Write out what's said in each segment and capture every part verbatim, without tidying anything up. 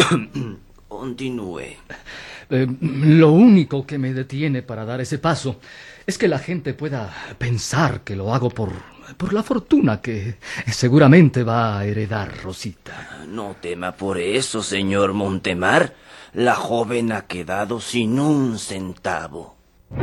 Continúe. Eh, lo único que me detiene para dar ese paso es que la gente pueda pensar que lo hago por, por la fortuna que seguramente va a heredar Rosita. No tema por eso, señor Montemar. La joven ha quedado sin un centavo.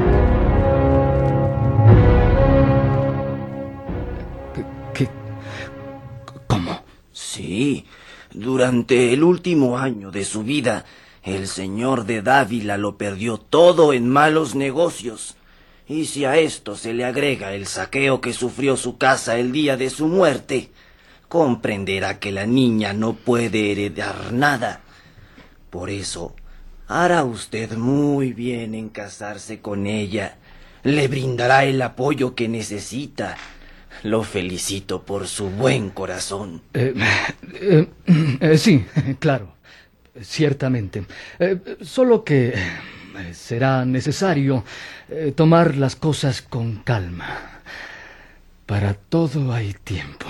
¿Qué? ¿Cómo? Sí, durante el último año de su vida, el señor de Dávila lo perdió todo en malos negocios. Y si a esto se le agrega el saqueo que sufrió su casa el día de su muerte, comprenderá que la niña no puede heredar nada. Por eso, hará usted muy bien en casarse con ella. Le brindará el apoyo que necesita. Lo felicito por su buen corazón. Eh, eh, eh, sí, claro, ciertamente. Eh, solo que eh, será necesario eh, tomar las cosas con calma. Para todo hay tiempo.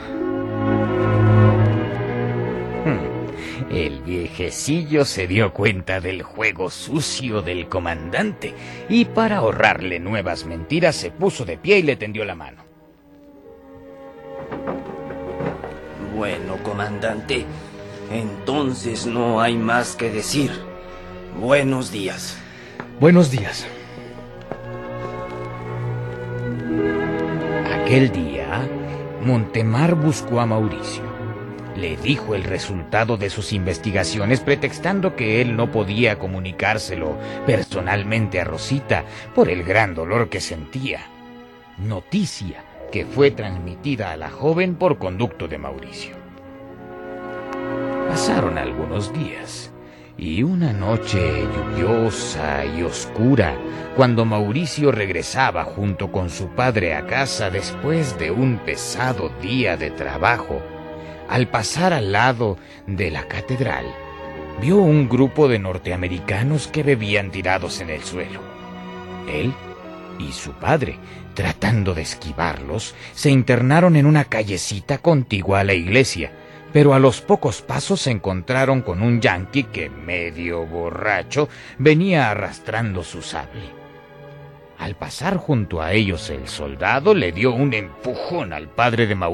El viejecillo se dio cuenta del juego sucio del comandante y para ahorrarle nuevas mentiras se puso de pie y le tendió la mano. Bueno, comandante, entonces no hay más que decir. Buenos días. Buenos días. Aquel día, Montemar buscó a Mauricio. Le dijo el resultado de sus investigaciones pretextando que él no podía comunicárselo personalmente a Rosita por el gran dolor que sentía. Noticia que fue transmitida a la joven por conducto de Mauricio. Pasaron algunos días y una noche lluviosa y oscura, cuando Mauricio regresaba junto con su padre a casa después de un pesado día de trabajo, al pasar al lado de la catedral, vio un grupo de norteamericanos que bebían tirados en el suelo. Él y su padre, tratando de esquivarlos, se internaron en una callecita contigua a la iglesia, pero a los pocos pasos se encontraron con un yanqui que, medio borracho, venía arrastrando su sable. Al pasar junto a ellos, el soldado le dio un empujón al padre de Mauricio